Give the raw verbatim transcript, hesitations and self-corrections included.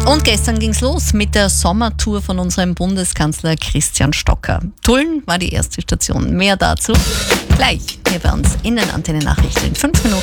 Und gestern ging's los mit der Sommertour von unserem Bundeskanzler Christian Stocker. Tulln war die erste Station. Mehr dazu gleich hier bei uns in den Antenne-Nachrichten in fünf Minuten.